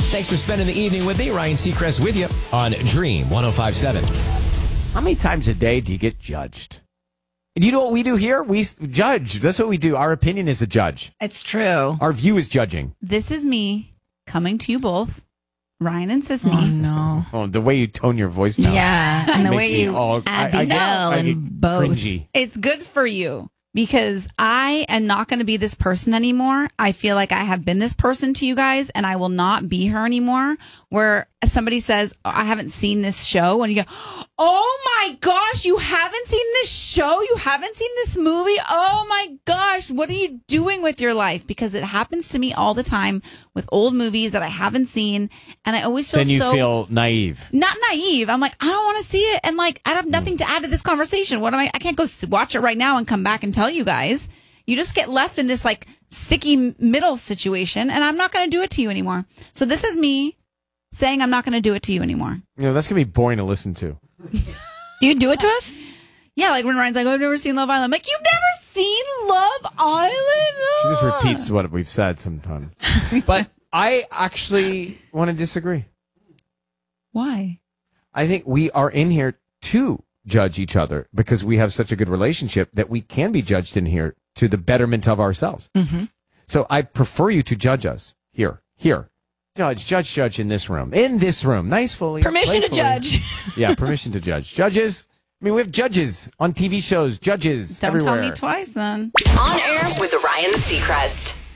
Thanks for spending the evening with me. Ryan Seacrest with you on Dream 105.7. How many times a day do you get judged? Do you know what we do here? We judge. That's what we do. Our opinion is a judge. It's true. Our view is judging. This is me coming to you both, Ryan and Sisney. Oh, no. Oh, the way you tone your voice now. Yeah. And the makes way me you all, add the L I get and both. cringy. It's good for you because I am not going to be this person anymore. I feel like I have been this person to you guys and I will not be her anymore. Where somebody says, oh, I haven't seen this show. And you go, oh my gosh, you haven't seen this show? You haven't seen this movie? Oh my gosh, what are you doing with your life? Because it happens to me all the time with old movies that I haven't seen. And I always feel Then you feel naive. not naive. I'm like, I don't want to see it. And like, I have nothing to add to this conversation. What am I can't go watch it right now and come back and tell you guys. You just get left in this like sticky middle situation. And I'm not going to do it to you anymore. So this is me saying I'm not going to do it to you anymore. You know, that's going to be boring to listen to. Do you do it to us? Yeah, like when Ryan's like, oh, I've never seen Love Island. I'm like, you've never seen Love Island? She just repeats what we've said sometimes. But I actually want to disagree. Why? I think we are in here to judge each other because we have such a good relationship that we can be judged in here to the betterment of ourselves. Mm-hmm. So I prefer you to judge us here. Judge in this room. In this room. Nicely. Permission to playfully. judge. Yeah, permission to judge. Judges. I mean, we have judges on TV shows. Judges Don't everywhere. tell me twice then. On air with Ryan Seacrest.